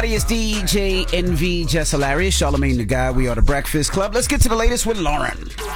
everybody. It's DJ Envy, Just Hilarious, Charlamagne the Guy. We are the Breakfast Club. Let's get to the latest with Lauren.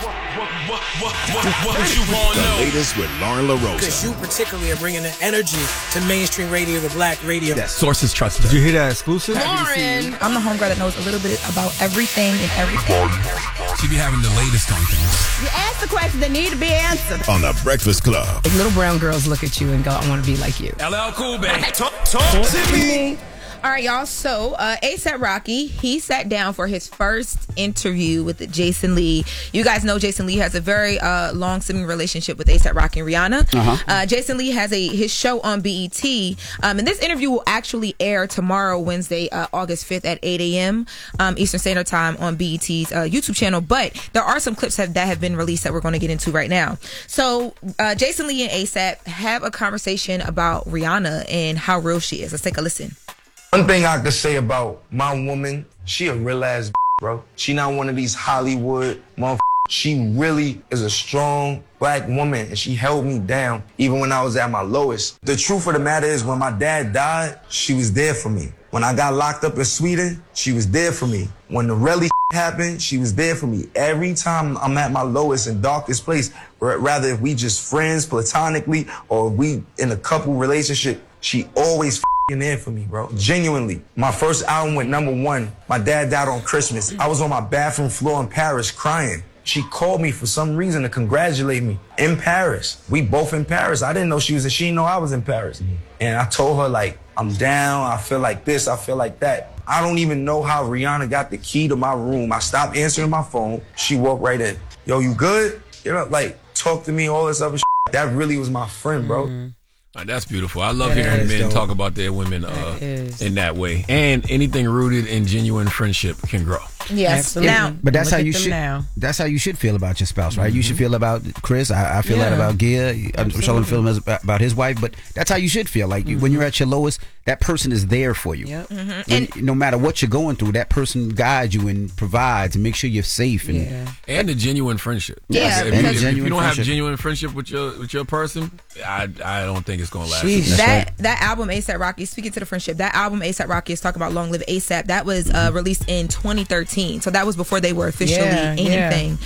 The latest with Lauren LaRosa. Because you particularly are bringing the energy to mainstream radio, the black radio. Yes. Sources trusted. Did you hear that exclusive? Lauren. I'm the homegirl that knows a little bit about everything and everything. She be having the latest on things. You ask the questions that need to be answered. On the Breakfast Club. Like little brown girls look at you and go, I want to be like you. LL Cool, baby. Talk to me. All right, y'all. So, A$AP Rocky, he sat down for his first interview with Jason Lee. You guys know Jason Lee has a very long-standing relationship with A$AP Rocky and Rihanna. Jason Lee has his show on BET. And this interview will actually air tomorrow, Wednesday, August 5th at 8 a.m. Eastern Standard Time on BET's YouTube channel. But there are some clips that have been released that we're going to get into right now. So, Jason Lee and A$AP have a conversation about Rihanna and how real she is. Let's take a listen. One thing I could say about my woman, she a real ass bro. She not one of these Hollywood motherfuckers. She really is a strong black woman, and she held me down even when I was at my lowest. The truth of the matter is, when my dad died, she was there for me. When I got locked up in Sweden, she was there for me. When the really happened, she was there for me. Every time I'm at my lowest and darkest place, rather if we just friends platonically or we in a couple relationship, she always there for me, bro. Genuinely. My first album went #1. My dad died on Christmas. I was on my bathroom floor in Paris crying. She called me for some reason to congratulate me in Paris. We both in Paris. I didn't know she didn't know I was in Paris. And I told her, like, I'm down. I feel like this. I feel like that. I don't even know how Rihanna got the key to my room. I stopped answering my phone. She walked right in. Yo, you good? You know, like, talk to me, all this other shit. That really was my friend, bro. That's beautiful. I love hearing men talk about their women in that way. And anything rooted in genuine friendship can grow. Yes. Now, but that's how you should. That's how you should feel about your spouse, right? You should feel about Chris. I feel that about Gia. I'm sure feel about his wife. But that's how you should feel. Like when you're at your lowest, that person is there for you. And no matter what you're going through, that person guides you and provides and makes sure you're safe. And the genuine friendship. Yeah. If you don't have genuine friendship with your person, I don't think it's gonna last. That album A$AP Rocky. Speaking to the friendship, that album A$AP Rocky is talking about Long Live A$AP. That was released in 2013. So that was before they were officially anything.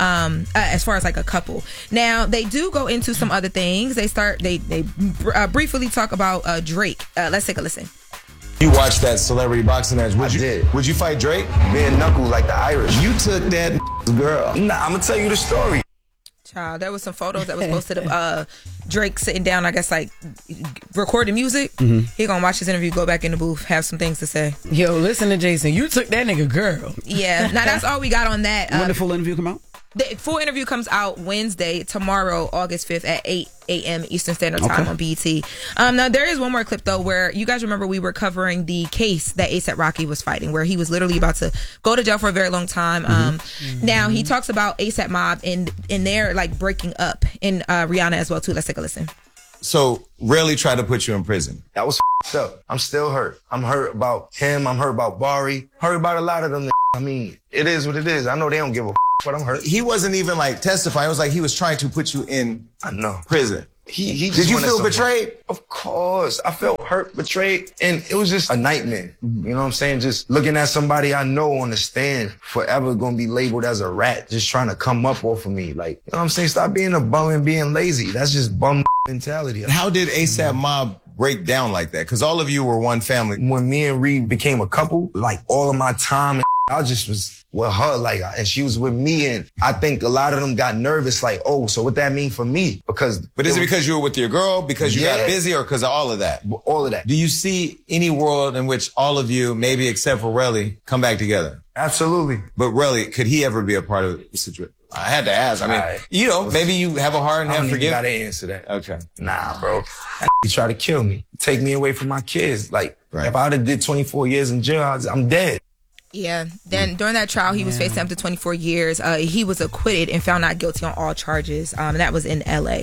As far as like a couple. Now they do go into some other things. They briefly talk about Drake. Let's take a listen. You watched that celebrity boxing match. I did. Would you fight Drake? Being knuckles like the Irish. You took that girl. Nah, I'm gonna tell you the story. Child, there was some photos that was posted of Drake sitting down, I guess, like recording music. He gonna watch his interview, go back in the booth, have some things to say. Yo, listen to Jason. You took that nigga girl. Yeah. Now that's all we got on that. When the full interview come out? The full interview comes out Wednesday, tomorrow, August 5th at 8 a.m. Eastern Standard Time on BET. Now, there is one more clip, though, where you guys remember we were covering the case that A$AP Rocky was fighting, where he was literally about to go to jail for a very long time. Now, he talks about A$AP Mob and they're, like, breaking up, and Rihanna as well, too. Let's take a listen. So, really try to put you in prison. That was up. I'm still hurt. I'm hurt about him. I'm hurt about Bari. Hurt about a lot of them. I mean, it is what it is. I know they don't give a but I'm hurt. He wasn't even like testifying. It was like he was trying to put you in prison. He Did you feel betrayed? Of course. I felt hurt, betrayed, and it was just a nightmare. You know what I'm saying? Just looking at somebody I know on the stand forever gonna be labeled as a rat, just trying to come up off of me. Like, you know what I'm saying? Stop being a bum and being lazy. That's just bum mentality. How did A$AP Mob break down like that? Because all of you were one family. When me and Reed became a couple, like all of my time I just was with her, like, and she was with me, and I think a lot of them got nervous, like, oh, so what that mean for me? But is it because you were with your girl, because you got busy, or because of all of that? All of that. Do you see any world in which all of you, maybe except for Relly, come back together? Absolutely. But Relly, could he ever be a part of the situation? I had to ask. I mean, you know, maybe you have a heart and have forgiveness. I don't even gotta answer that. Okay. Nah, bro. He tried to kill me, take me away from my kids. Like, if I would have did 24 years in jail, I'm dead. Yeah. Then during that trial, he was facing up to 24 years. He was acquitted and found not guilty on all charges. And that was in L.A.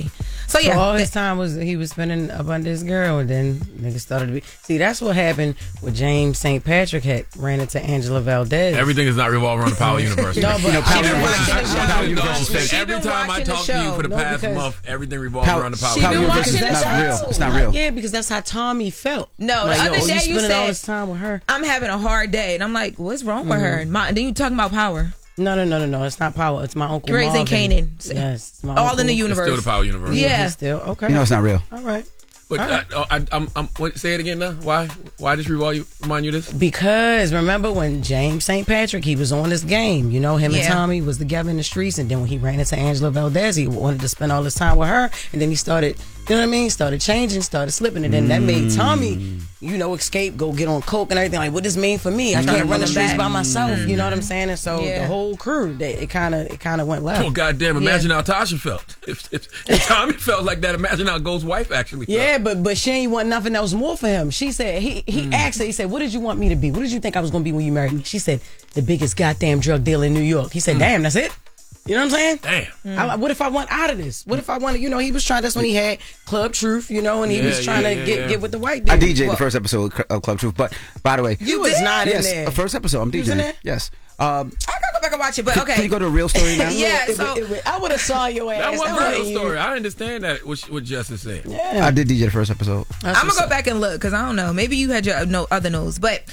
So yeah, all his time he was spending up under his girl, and then niggas started to be. See, that's what happened with James St. Patrick had ran into Angela Valdez. Everything is not revolving around the Power Universe. No, but Power Universe is fake. Every time I talk to you for the past month, everything revolves around the Power Universe. It's not real. It's not real. Yeah, because that's how Tommy felt. No, the other day you said all this time with her. I'm having a hard day, and I'm like, what's wrong with her? And then you talking about Power. No. It's not Power. It's my uncle Raising Canaan. Yes, it's my all uncle. in the universe. It's still the Power Universe. Yeah, still okay. You know, it's not real. All right. But say it again now. Why just remind you this? Because remember when James St. Patrick, he was on this game. You know, him and Tommy was together in the streets, and then when he ran into Angela Valdez, he wanted to spend all his time with her, and then he started. You know what I mean? Started changing, started slipping, and then that made Tommy, escape, go get on coke and everything. Like, what does this mean for me? I can't run the streets by myself. You know what I'm saying? And so the whole crew, it kind of went left. Oh goddamn! Imagine how Tasha felt. If Tommy felt like that, imagine how Ghost's wife actually felt. Yeah, but she ain't want nothing else more for him. She said he asked her. He said, "What did you want me to be? What did you think I was going to be when you married me?" She said, "The biggest goddamn drug dealer in New York." He said, "Damn, that's it." You know what I'm saying? Damn. What if I want out of this? What if I want to, he was trying, that's when he had Club Truth, and he was trying to get with the white dude. I DJ'd the first episode of Club Truth, but by the way. You was not in there. Yes, the first episode, I'm DJing. Yes. I gotta go back and watch it, but okay. Can you go to a real story now? Yeah, I would have saw your ass. That wasn't a real story. I understand that, what Jess is saying. Yeah. I did DJ the first episode. I'm gonna go back and look, because I don't know. Maybe you had your other nose. But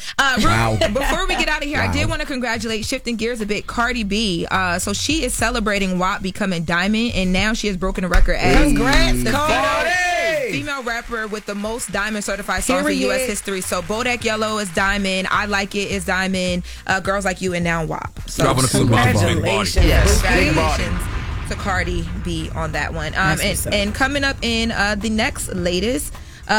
before we get out of here, I did want to congratulate, shifting gears a bit, Cardi B. So she is celebrating WAP becoming Diamond, and now she has broken a record as Congrats, Cardi! Female rapper with the most Diamond certified songs in U.S. history. So Bodak Yellow is Diamond, I Like It is Diamond, Girls Like You, and now WAP. So congratulations. Congratulations to Cardi B on that one. And coming up in the next latest.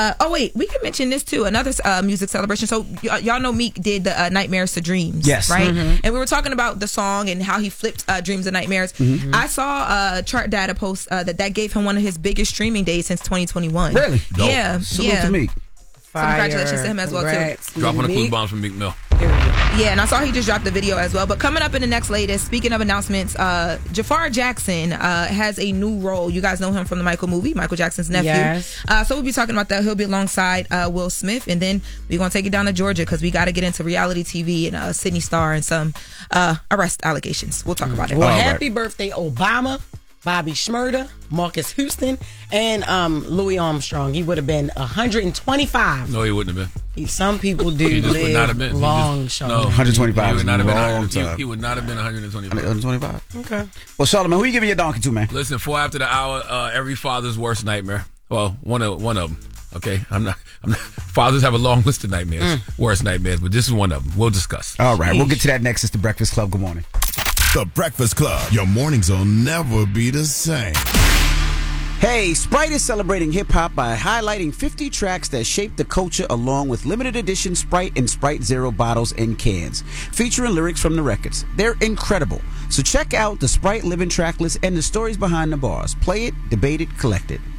We can mention this too. Another music celebration. So y'all know Meek did the Nightmares to Dreams. Yes. Right? And we were talking about the song and how he flipped Dreams and Nightmares. I saw Chart Data post that gave him one of his biggest streaming days since 2021. Really? Dope. Yeah. Salute to Meek. So congratulations to him as well too. Dropping a clue bomb from Meek Mill. Yeah, and I saw he just dropped the video as well. But coming up in the next latest, speaking of announcements, Jafar Jackson has a new role. You guys know him from the Michael movie, Michael Jackson's nephew. Yes. So we'll be talking about that. He'll be alongside Will Smith, and then we're going to take it down to Georgia because we got to get into reality TV and Sydney Star and some arrest allegations. We'll talk about it. Well, happy birthday, Obama, Bobby Shmurda, Marcus Houston, and Louis Armstrong. He would have been 125. No, he wouldn't have been. Some people do He just live would not have been. long, Sean. No, 125 he would not have long been. time. He would not have been 125. 125. Okay. Well, Solomon, who you giving your donkey to, man? Listen, 4 after the hour, every father's worst nightmare. Well, one of them. Okay, I'm not. Fathers have a long list of nightmares, worst nightmares, but this is one of them. We'll discuss. All right, we'll get to that next. It's the Breakfast Club. Good morning. The Breakfast Club. Your mornings will never be the same. Hey, Sprite is celebrating hip-hop by highlighting 50 tracks that shaped the culture along with limited edition Sprite and Sprite Zero bottles and cans, featuring lyrics from the records. They're incredible. So check out the Sprite Living track list and the stories behind the bars. Play it, debate it, collect it.